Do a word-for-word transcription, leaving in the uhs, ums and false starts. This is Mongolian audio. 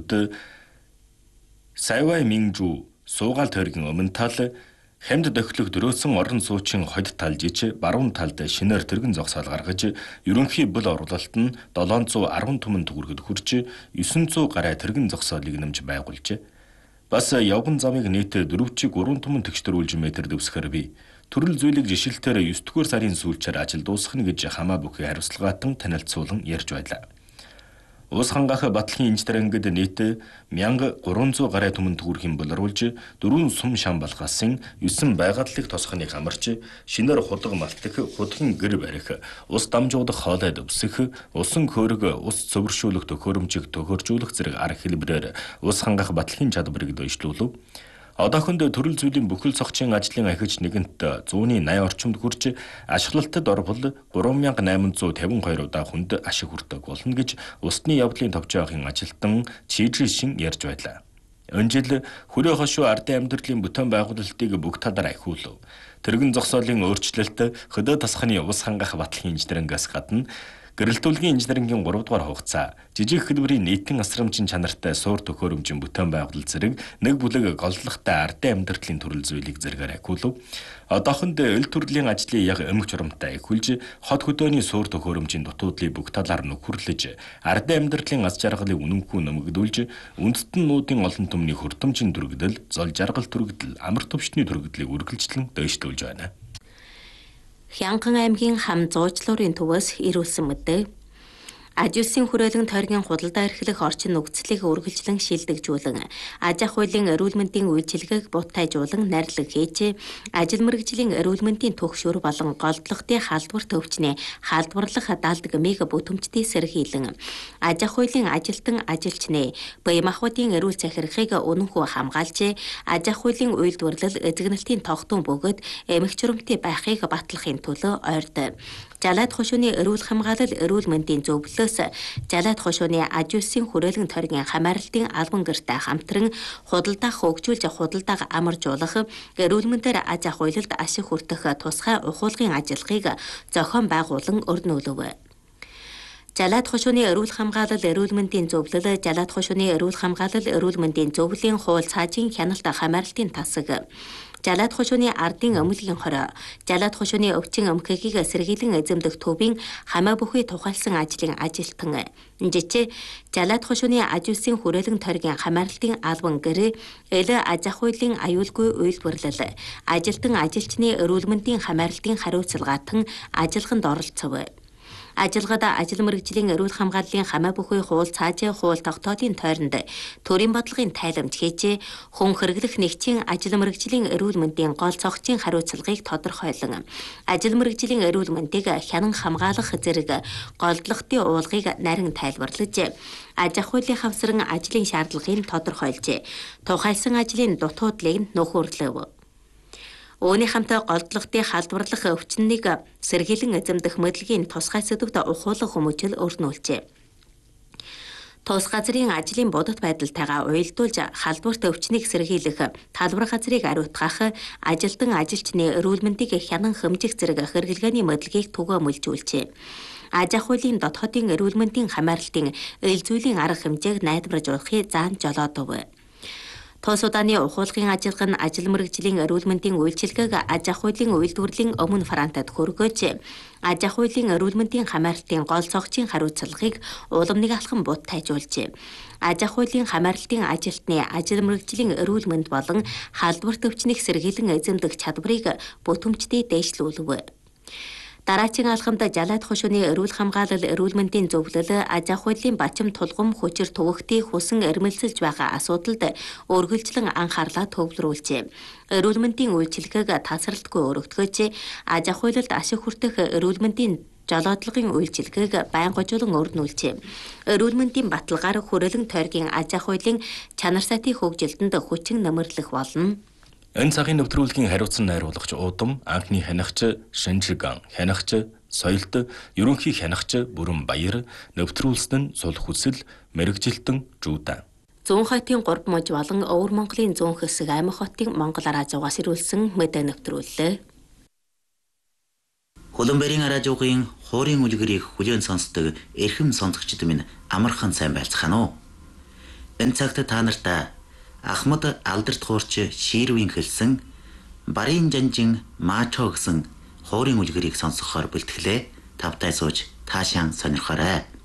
Өглөөд Сайвай Минжу суугаал тойргийн өмнө тал хамт дохилох дөрөөсөн орон суучин хойд талж ич баруун талд шинээр тэргэн зогсоол гаргаж ерөнхий бүл орлолт нь долоон зуун арван түмэн төгрөгөд хүрч дев'эн зуун гаруй тэргэн зогсоолыг нэмж байгуулжээ. Бас явган замыг нийт дөрвөн чиг гурван түмэн тэгштэрүүлж метр дэвсгэр би төрөл зүйлийг жишилтээр дев'9 дугаар сарын сүүлчээр ажил дуусгах нь гэж хамаа бүхий хариуцлагаатан танилцуулан ярьж байлаа. Ус хангах батлагын инженерингд нийт one thousand three hundred гаруй түмэн төгрөгийн болруулж дөрвөн сум шам балгаасан дев'9 байгадлыг тосхоныг хамарч шинээр худлаг малтах худган гэр барих ус дамжуулах хоолой дэвсэх усан хөөрг ус цөвөршүүлэх төхөөрөмжийг төхөөржүүлэх зэрэг арга хэлбэрээр ус хангах батлагын чадварыг дэвшлүүлв. Одоохонд төрөл зүйлийн бүхэл цогцын ажлын ахиж нэгэнт one eighty орчимд хүрч ашиглалтад орвол three thousand eight hundred fifty-two удаа хүнд ашиг хүрдэг болно гэж усны явдлын товчоохын ажилтан Чижишин ярьж байлаа. Энэ жил хүрээ хошуу ардын амьдралын бүтээн байгуулалтыг бүх талаар ахиулв. Тэргэн зогсоолын өөрчлөлт хөдөө тасханы ус хангах батлагын инженерингээс гадна гэрэлтүүлгийн инженерингийн three дугаар хугацаа, жижиг хэлбэрийн нийтийн асрамжин чанартай суур төхөөрөмжийн бүтээн байгуулалт зэрэг нэг бүлэг голдлоготой ардын амьдралын төрөл зүйлийг зэргээр ахиулв. Одоохонд эл төрлийн ажлын яг өмг журамтай ахиулж, хот хөдөөний суур төхөөрөмжийн дутуудлыг бүх талаар нөхөрлөж, ардын амьдралын аз жаргалыг үнэнхүү нэмэгдүүлж, үндэстэн нүүдийн олон түмний хурдамжийн түрэгдэл, зол жаргал түрэгдэл, амар төвчний түрэгдлийг үргэлжлэн дэвшлүүлж байна. Хянган аймгийн хам зуужлуурын төвөөс ирүүлсэн мэдээ. Аж улсын хүрээлэн тойргийн худалдаа эрхлэх орчин нөхцөлийг үргэлжлэн шилдэгжүүлэн, аж ахуй хуулийн эрүүл мэндийн үйлчилгээг бутайжуулан нарилга хийж, ажил мэргэжлийн эрүүл мэндийн түгшүүр болон голдлогын халдвар төвчний халдварлах даалдаг мега бүтэмжтэй сэргийлэн, аж ахуй хуулийн ажилтан ажилчны бие махбодын эрүүл захирахыг үнэнхүү хамгаалж, аж ахуй хуулийн үйлдвэрлэл эзэгнэлтийн тогтун бөгөөд эмх журамтай байхыг батлахын төлөө ойрд. Жалаад хошууны эрүүл хамгаалал эрүүл мэндийн зөвлөлөөс Жалаад хошууны аж улсын хүрээлэн тойргийн хамааралтын албан гэртэй хамтран худалдаа хөгжүүлж худалдааг амаржуулах, эрүүл мэндээр аж ахуйлалд ашиг хүртэх тусгай ухуулгын ажиллагааг зохион байгуулан өрнүүлв. Жалаад хошууны эрүүл хамгаалал эрүүл мэндийн зөвлөл, Жалаад хошууны эрүүл хамгаалал эрүүл мэндийн зөвлөлийн хууль цаажийн хяналт хамааралтын тасаг, Жалаад хошууны ардын өмөлгийн хороо, Жалаад хошууны өвчин өмхөгийг сэргийлэн эзэмдэх төвийн хамаа бүхий тухайлсан ажлын ажилтан, жижиг Жалаад хошууны аж улсын хүрээлэн тойргийн хамааралтын албан гэр, эл аж ахуй хуулийн аюулгүй үйлдвэрлэл, ажилтан ажилчны эрүүл мэндийн хамааралтын хариуцлагаатан ажиллаханд оролцов. Ажиллагад ажил мэргэжлийн эрүүл хамгааллын хамаа бүхий хууль цаажийн хууль тогтоодын тойронд төрийн бодлогын тайламж хийж, хүн хэрэглэх нэгжийн ажил мэргэжлийн эрүүл мэндийн гол цогцын хариуцлагыг тодорхойлон, ажил мэргэжлийн эрүүл мэндийг хянан хамгаалах зэрэг голдлогын уулгыг нарийн тайлбарлаж, аж ахуй хуулийн хавсран ажлын шаардлагыг тодорхойлж, тухайлсан ажлын дутуудлыг нөхөрлөв. Өөний хамтаа голдлогын халдварлах өвчнийг сэргийлэн эзэмдэх мэдлэгийн тусгай сэдвүүд ухуулах хүмүүжил өрнүүлжээ. Тус газрын ажлын бодит байдалтайгаа уялдуулж халдварт өвчнийг сэргийлэх, талбар газрыг ариутгах, ажилтан ажилчны эрүүл мэндийг хянан хэмжих зэрэг хэрэглгээний мэдлэгийг түгээмүүлжүүлжээ. Аж ахуй хуулийн дотоодын эрүүл мэндийн хамааралтын эл зүйлийн арга хэмжээг найдварж урахыг заан жолоодов. Тус удааны ухуулгын ажиллагаа нь ажил мэргэжлийн эрүүл мэндийн үйлчилгээг аж ахуй хуулийн үйлдвэрлэлийн өмнө фронтод хөргөөж, аж ахуй хуулийн эрүүл мэндийн хамааралтын гол цогцын хариуцлагыг улам нэг алхам бутайжуулжээ. Аж ахуй хуулийн хамааралтын ажилтны ажил мэргэжлийн эрүүл мэнд болон халдвар төвчнийг сэргийлэн эзэмдэх чадварыг бүтэмжтэй дэвшлүүлв. Дараагийн алхамд Жалаад хошууны эрүүл хамгаалал эрүүл мэндийн зөвлөл, аж ахуй хуулийн бачим тулгам хүчир төвөгтэй хүсэн эрмэлзэлж байгаа асуудалд үргэлжлэн анхаарлаа төвлөрүүлжээ. Эрүүл мэндийн үйлчилгээг тасралтгүй өргөдгөөж, аж ахуй хуулинд ашиг хүртэх эрүүл мэндийн жолоодлогын үйлчилгээг байнгожуулан өрнүүлжээ. Эрүүл мэндийн баталгаар хүрээлэн тойргийн аж ахуй хуулийн чанар сайтын хөгжилтөнд хүчин нэмэрлэх болно. Энэ цагийн нэвтрүүлгийн хариуцсан найруулагч Удам, анхны хянагч Шинжиган, хянагч Соёлт, ерөнхий хянагч Бүрэн Баяр, нэвтрүүлсэн нь Сул Хүсэл, мэрэгжилтэн Жуудан. Зүүн хотын гурав мужи болон Өвөр Монголын зүүн хэсэг Аймаг хотын Монгол радиогоос ирүүлсэн мэдээ нэвтрүүллээ. Хуланбэрийн радиогийн хуурийн үлгэрийг хүлээн сонсдог эрхэм сонсогчид минь амархан сайн байцгаана уу. Энэ цагт та нарт Ахмад алдарт хуурч Ширвийн хэлсэн Барын жанжин Маачо гэсэн хуурийн үлгэрийг сонсохоор бэлтгэлээ. Тавтай сууж таашаан сонирхоорой.